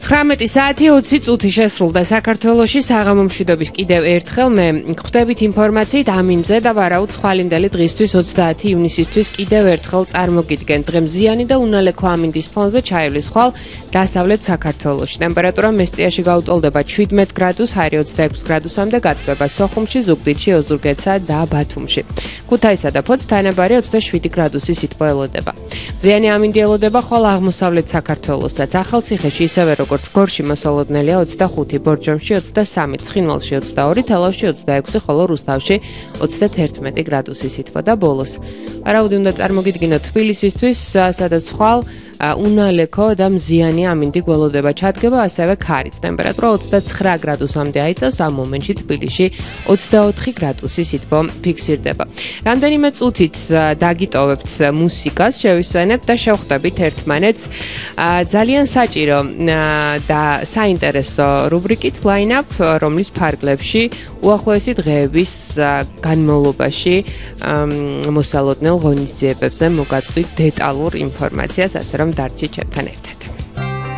19 საათი 20 წუთი შესრულდა საქართველოში საღამო მშვიდობის კიდევ ერთხელ მე ხვდებით ინფორმაციით ამინძე და ვარაუდ ხვალინდელი დღისთვის 30 ივნისისთვის კიდევ ერთხელ წარმოგიდგენ დღე მზიანი და უნალექო ამინდის ფონზე ჩაივლის ხვალ დასავლეთ საქართველოში ტემპერატურა მესტიაში გაუტოლდება 17 გრადუს ჰაერი 26 გრადუსამდე გათბება სოხუმში ზუგდიდში ოზურგეთსა და ბათუმში ქუთაისსა და ფოცთან თანაბარი 27 გრადუსი სითბო ელოდება მზიანი ამინდი ელოდება ხვალ აღმოსავლეთ საქართველოსაც ახალციხეში ისევე როგორც გორში მოსალოდნელია 25, ბორჯომში 23, ცხინვალში 22, თელავში 26, ხოლო რუსთავში 31 გრადუსი სითბო და ბოლოს. ვარაუდი უნდა წარმოგიდგინოთ თბილისისთვის, სადაც ხვალ უნალექო და მზიანი ამინდი გველოდება ჩადგება, ასევე ქარიც. ტემპერატურა 29 გრადუსამდე აიწევს, ამ მომენტში თბილისში 24 გრადუსი სითბო ფიქსირდება. რამდენიმე წუთით დაგიტოვებთ მუსიკას, შევისვენებთ და შევხვდებით ერთმანეთს ძალიან საჭირო და საინტერესო რუბრიკით line-up, რომლის ფარგლებში უახლოესი დღეების განმავლობაში მოსალოდნელ ღონისძიებებზე მოგაწვდით დეტალურ ინფორმაციას, ასე რომ დარჩით ჩემთან ერთად.